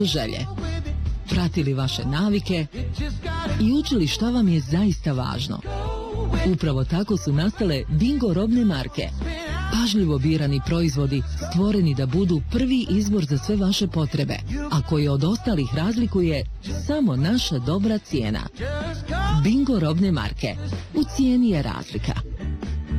želje, pratili vaše navike i učili šta vam je zaista važno. Upravo tako su nastale Bingo robne marke. Pažljivo birani proizvodi stvoreni da budu prvi izbor za sve vaše potrebe, a koji od ostalih razlikuje samo naša dobra cijena. Bingo robne marke. U cijeni je razlika.